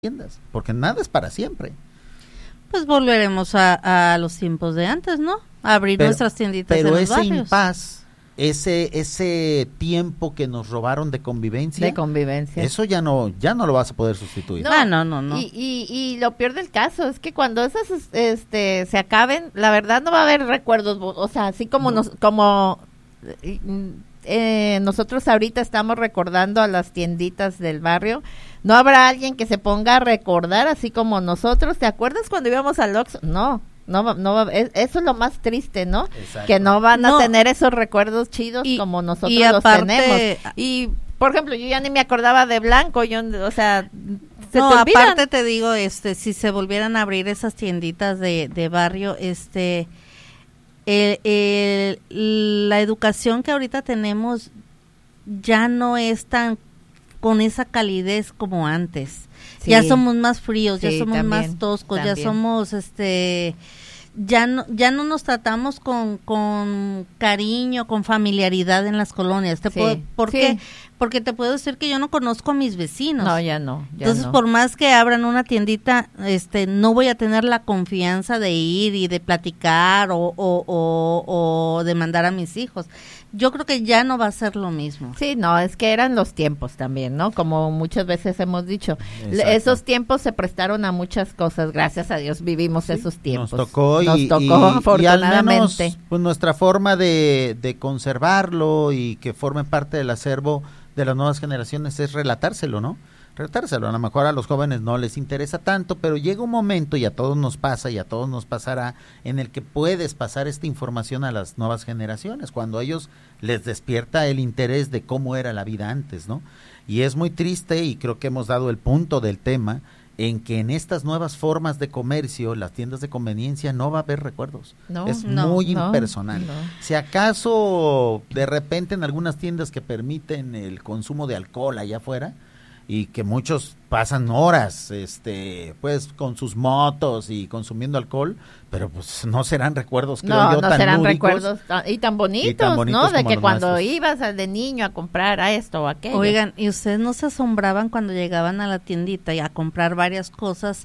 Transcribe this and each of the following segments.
tiendas, porque nada es para siempre. Pues volveremos a los tiempos de antes, ¿no? A abrir nuestras tienditas en los barrios. Pero ese impas, ese tiempo que nos robaron de convivencia, eso ya no lo vas a poder sustituir. No. Y lo peor del caso es que cuando esas se acaben, la verdad no va a haber recuerdos, o sea, así como nosotros ahorita estamos recordando a las tienditas del barrio, no habrá alguien que se ponga a recordar así como nosotros. ¿Te acuerdas cuando íbamos al Oxxo? No, eso es lo más triste, ¿no? Exacto. Que no van a tener esos recuerdos chidos como nosotros los tenemos. Y, por ejemplo, yo ya ni me acordaba de Blanco, aparte te digo, si se volvieran a abrir esas tienditas de barrio, la educación que ahorita tenemos ya no es tan con esa calidez como antes. Sí. Ya somos más fríos, ya somos más toscos, ya somos ya no nos tratamos con cariño, con familiaridad en las colonias. ¿Por qué? Porque te puedo decir que yo no conozco a mis vecinos. No, ya no. Entonces, por más que abran una tiendita, no voy a tener la confianza de ir y de platicar o de mandar a mis hijos. Yo creo que ya no va a ser lo mismo. Sí, no, es que eran los tiempos también, ¿no? Como muchas veces hemos dicho. Exacto. Esos tiempos se prestaron a muchas cosas. Gracias a Dios vivimos esos tiempos. Nos tocó afortunadamente. Y al menos, pues, nuestra forma de conservarlo y que forme parte del acervo de las nuevas generaciones es relatárselo, ¿no? A lo mejor a los jóvenes no les interesa tanto, pero llega un momento, y a todos nos pasa y a todos nos pasará, en el que puedes pasar esta información a las nuevas generaciones, cuando a ellos les despierta el interés de cómo era la vida antes, ¿no? Y es muy triste, y creo que hemos dado el punto del tema, en que en estas nuevas formas de comercio, las tiendas de conveniencia, no va a haber recuerdos. Es muy impersonal. No. Si acaso de repente en algunas tiendas que permiten el consumo de alcohol allá afuera, y que muchos pasan horas pues con sus motos y consumiendo alcohol, pero pues no serán recuerdos, creo yo, tan serán lúdicos recuerdos y tan bonitos, ¿no? De que cuando ibas de niño a comprar a esto o aquello. Oigan, ¿y ustedes no se asombraban cuando llegaban a la tiendita y a comprar varias cosas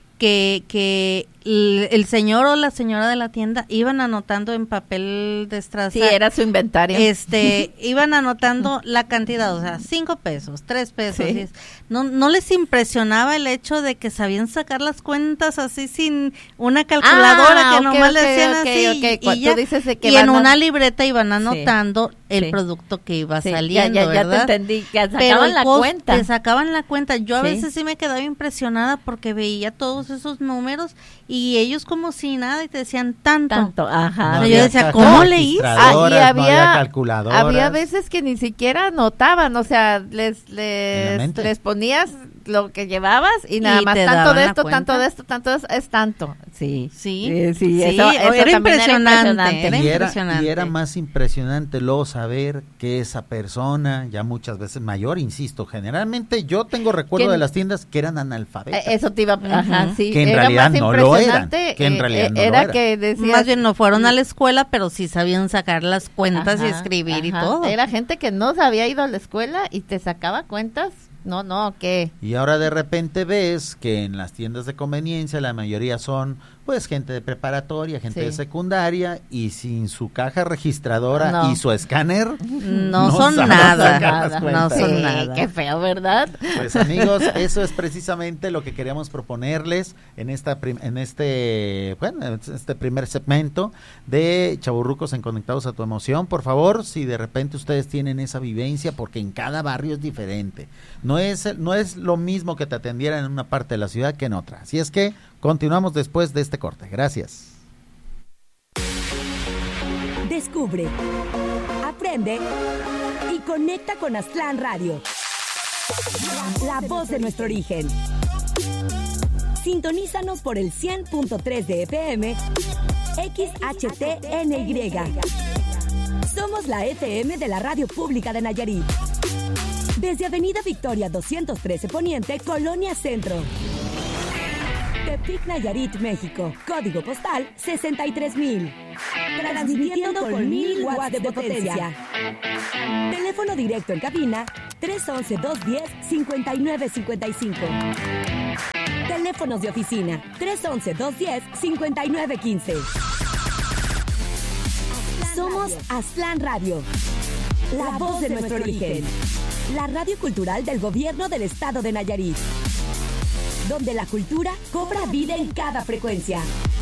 que el señor o la señora de la tienda iban anotando en papel de estraza? Sí, era su inventario. Iban anotando la cantidad, o sea, 5 pesos, 3 pesos. Sí. No les impresionaba el hecho de que sabían sacar las cuentas así sin una calculadora nomás le decían así. Y en una libreta iban anotando el producto que iba saliendo, ya ¿verdad? te entendí, que sacaban la cuenta. Te sacaban la cuenta. Yo a veces sí me quedaba impresionada porque veía todos esos números y ellos como si nada y te decían tanto. Ajá. No, yo decía, ¿cómo leí? Y había veces que ni siquiera anotaban, o sea, les ponías lo que llevabas y nada más tanto de esto, es tanto. Sí, eso era impresionante. Y era más impresionante luego saber que esa persona, ya muchas veces mayor, insisto, generalmente yo tengo recuerdo de las tiendas que eran analfabetas. Eso te iba, sí. Que en realidad no lo eran. Que decías, más bien no fueron a la escuela, pero sí sabían sacar las cuentas y escribir y todo. Era gente que no había ido a la escuela y te sacaba cuentas. ¿Qué? Y ahora de repente ves que en las tiendas de conveniencia la mayoría son pues gente de preparatoria, gente de secundaria, y sin su caja registradora y su escáner no son nada. No son nada. Qué feo, ¿verdad? Pues amigos, eso es precisamente lo que queríamos proponerles en este primer segmento de Chavorrucos en Conectados a tu Emoción. Por favor, si de repente ustedes tienen esa vivencia, porque en cada barrio es diferente, no es lo mismo que te atendieran en una parte de la ciudad que en otra. Así es que continuamos después de este corte. Gracias. Descubre, aprende y conecta con Aztlán Radio. La voz de nuestro origen. Sintonízanos por el 100.3 de FM, XHTNY. Somos la FM de la Radio Pública de Nayarit. Desde Avenida Victoria 213 Poniente, Colonia Centro. Tepic, Nayarit, México. Código postal 63,000. Transmitiendo con 1000 watts de potencia. Teléfono directo en cabina 311-210-5955. Teléfonos de oficina 311-210-5915. Somos Aztlán Radio, la voz de nuestro origen. La radio cultural del gobierno del estado de Nayarit, donde la cultura cobra vida en cada frecuencia.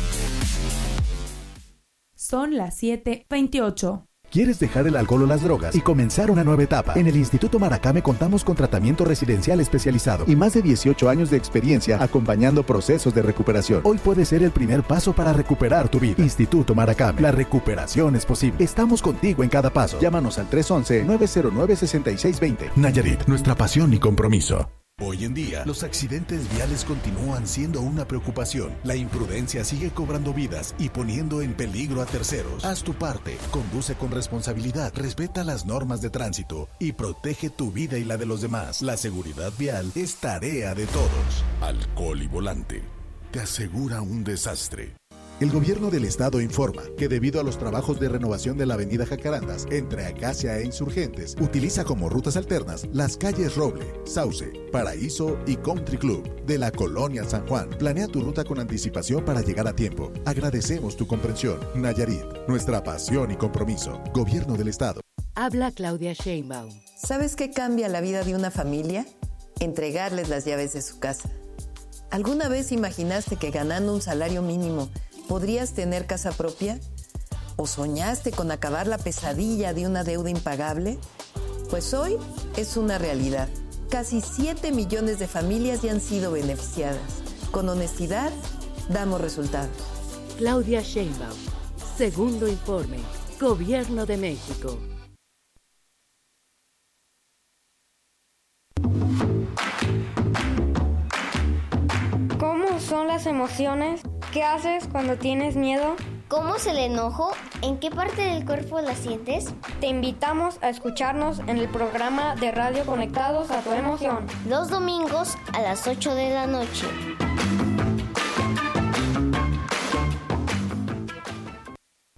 Son las 7:28. ¿Quieres dejar el alcohol o las drogas y comenzar una nueva etapa? En el Instituto Maracame contamos con tratamiento residencial especializado y más de 18 años de experiencia acompañando procesos de recuperación. Hoy puede ser el primer paso para recuperar tu vida. Instituto Maracame, la recuperación es posible. Estamos contigo en cada paso. Llámanos al 311-909-6620. Nayarit, nuestra pasión y compromiso. Hoy en día, los accidentes viales continúan siendo una preocupación. La imprudencia sigue cobrando vidas y poniendo en peligro a terceros. Haz tu parte, conduce con responsabilidad, respeta las normas de tránsito y protege tu vida y la de los demás. La seguridad vial es tarea de todos. Alcohol y volante te asegura un desastre. El gobierno del estado informa que debido a los trabajos de renovación de la avenida Jacarandas entre Acacia e Insurgentes, utiliza como rutas alternas las calles Roble, Sauce, Paraíso y Country Club de la colonia San Juan. Planea tu ruta con anticipación para llegar a tiempo. Agradecemos tu comprensión. Nayarit, nuestra pasión y compromiso. Gobierno del estado. Habla Claudia Sheinbaum. ¿Sabes qué cambia la vida de una familia? Entregarles las llaves de su casa. ¿Alguna vez imaginaste que ganando un salario mínimo podrías tener casa propia? ¿O soñaste con acabar la pesadilla de una deuda impagable? Pues hoy es una realidad. Casi 7 millones de familias ya han sido beneficiadas. Con honestidad, damos resultados. Claudia Sheinbaum. Segundo informe. Gobierno de México. ¿Cómo son las emociones? ¿Qué haces cuando tienes miedo? ¿Cómo es el enojo? ¿En qué parte del cuerpo la sientes? Te invitamos a escucharnos en el programa de radio Conectados a tu Emoción. Los domingos a las 8 de la noche.